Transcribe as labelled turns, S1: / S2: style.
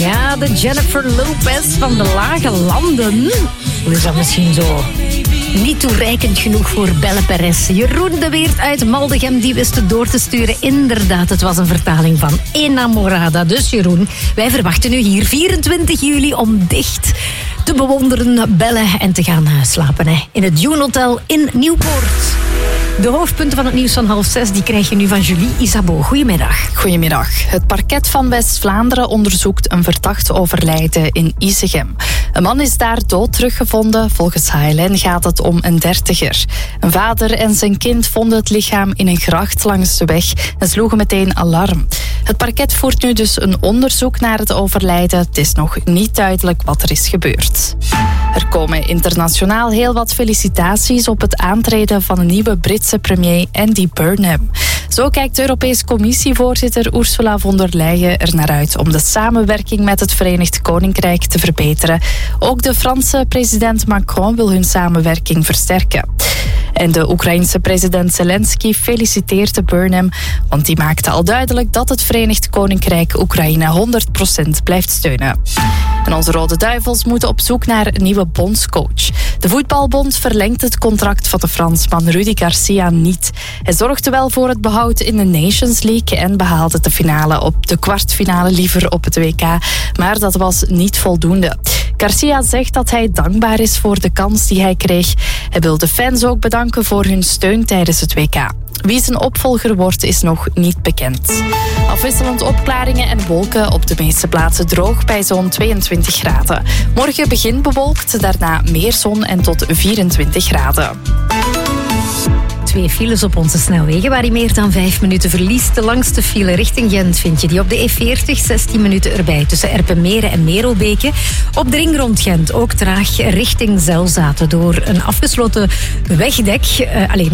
S1: Ja, de Jennifer Lopez van de Lage Landen. Hoe is dat misschien zo? Niet toereikend genoeg voor Belle Perez. Jeroen de Weert uit Maldegem, die wist het door te sturen. Inderdaad, het was een vertaling van Enamorada. Dus Jeroen, wij verwachten u hier 24 juli om dicht te bewonderen, bellen en te gaan slapen. In het Dune Hotel in Nieuwpoort. De hoofdpunten van het nieuws van 5:30 die krijg je nu van Julie Isabeau. Goedemiddag.
S2: Goedemiddag. Het parket van West-Vlaanderen onderzoekt een verdacht overlijden in Isegem. Een man is daar dood teruggevonden. Volgens HLN gaat het om een 30er. Een vader en zijn kind vonden het lichaam in een gracht langs de weg en sloegen meteen alarm. Het parket voert nu dus een onderzoek naar het overlijden. Het is nog niet duidelijk wat er is gebeurd. Er komen internationaal heel wat felicitaties op het aantreden van een nieuwe Britse premier Andy Burnham. Zo kijkt de Europese Commissievoorzitter Ursula von der Leyen er naar uit om de samenwerking met het Verenigd Koninkrijk te verbeteren. Ook de Franse president Macron wil hun samenwerking versterken. En de Oekraïense president Zelensky feliciteerde Burnham, want die maakte al duidelijk dat het Verenigd Koninkrijk Oekraïne 100% blijft steunen. En onze Rode Duivels moeten op zoek naar een nieuwe bondscoach. De voetbalbond verlengt het contract van de Fransman Rudi Garcia niet. Hij zorgde wel voor het behoud in de Nations League en behaalde de kwartfinale liever op het WK, maar dat was niet voldoende. Garcia zegt dat hij dankbaar is voor de kans die hij kreeg. Hij wil de fans ook bedanken voor hun steun tijdens het WK. Wie zijn opvolger wordt is nog niet bekend. Afwisselend opklaringen en wolken, op de meeste plaatsen droog bij zo'n 22 graden. Morgen begint bewolkt, daarna meer zon en tot 24 graden.
S1: 2 files op onze snelwegen waar je meer dan 5 minuten verliest. De langste file richting Gent vind je die op de E40, 16 minuten erbij tussen Erpenmeren en Merelbeke. Op de ring rond Gent ook traag richting Zelzaten door een afgesloten wegdek.